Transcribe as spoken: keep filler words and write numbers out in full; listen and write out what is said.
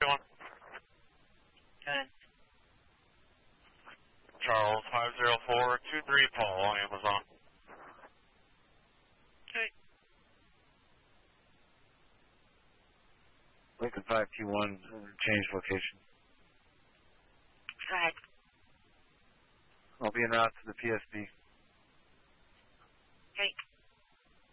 doing? Good. Charles, five zero four two three, Paul, Amazon. Okay. Lincoln five Q one, change location. Go ahead. I'll be en route to the P S B.